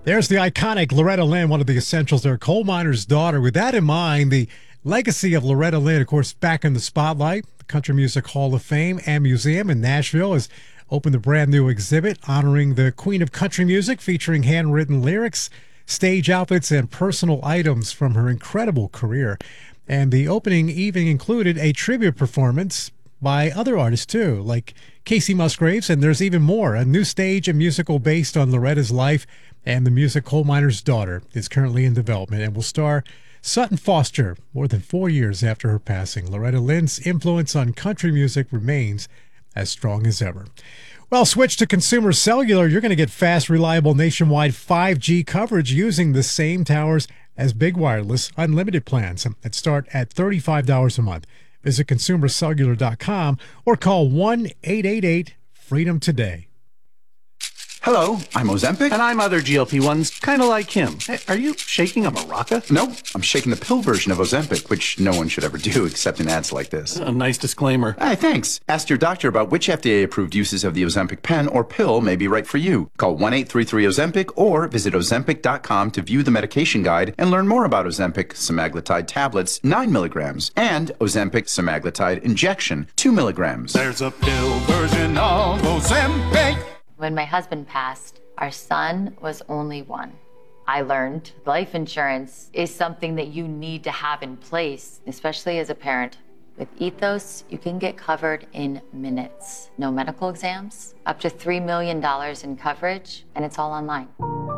There's the iconic Loretta Lynn, one of the essentials there, coal miner's daughter. With that in mind, the legacy of Loretta Lynn, of course, back in the spotlight. The Country Music Hall of Fame and Museum in Nashville has opened a brand new exhibit honoring the Queen of Country Music, featuring handwritten lyrics, stage outfits, and personal items from her incredible career. And the opening evening included a tribute performance by other artists too, like Casey Musgraves, and there's even more. A new stage and musical based on Loretta's life and the music Coal Miner's Daughter is currently in development and will star Sutton Foster more than 4 years after her passing. Loretta Lynn's influence on country music remains as strong as ever. Well, switch to Consumer Cellular. You're going to get fast, reliable nationwide 5G coverage using the same towers as Big Wireless unlimited plans that start at $35 a month. Visit consumercellular.com or call 1-888-FREEDOM today. Hello, I'm Ozempic. And I'm other GLP-1s, kind of like him. Hey, are you shaking a maraca? No, I'm shaking the pill version of Ozempic, which no one should ever do except in ads like this. A nice disclaimer. Hey, thanks. Ask your doctor about which FDA-approved uses of the Ozempic pen or pill may be right for you. Call 1-833-OZEMPIC or visit Ozempic.com to view the medication guide and learn more about Ozempic semaglutide tablets, 9 milligrams, and Ozempic semaglutide injection, 2 milligrams. There's a pill version of Ozempic. When my husband passed, our son was only one. I learned life insurance is something that you need to have in place, especially as a parent. With Ethos, you can get covered in minutes. No medical exams, up to $3 million in coverage, and it's all online.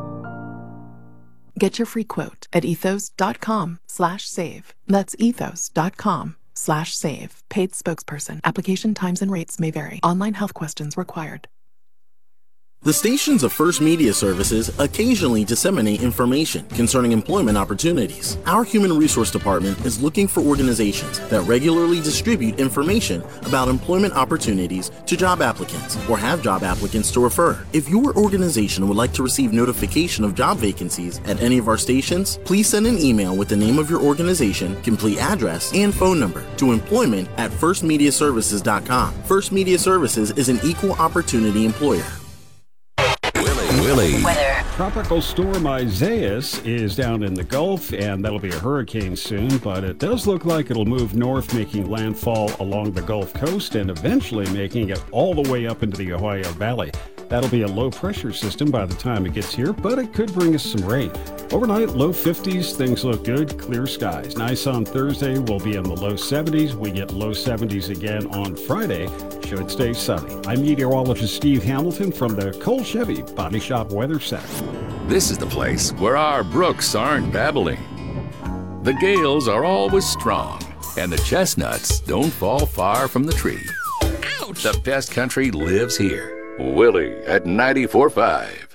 Get your free quote at ethos.com/save. That's ethos.com/save. Paid spokesperson. Application times and rates may vary. Online health questions required. The stations of First Media Services occasionally disseminate information concerning employment opportunities. Our Human Resource Department is looking for organizations that regularly distribute information about employment opportunities to job applicants or have job applicants to refer. If your organization would like to receive notification of job vacancies at any of our stations, please send an email with the name of your organization, complete address, and phone number to employment@firstmediaservices.com. First Media Services is an equal opportunity employer. Willie. Weather. Tropical storm Isaias is down in the Gulf, and that'll be a hurricane soon, but it does look like it'll move north, making landfall along the Gulf Coast and eventually making it all the way up into the Ohio Valley. That'll be a low-pressure system by the time it gets here, but it could bring us some rain. Overnight, low 50s, things look good, clear skies. Nice on Thursday, we'll be in the low 70s. We get low 70s again on Friday. Should stay sunny. I'm meteorologist Steve Hamilton from the Cole Chevy Body Shop Weather Center. This is the place where our brooks aren't babbling. The gales are always strong, and the chestnuts don't fall far from the tree. Ouch! The best country lives here. Willie at 94.5.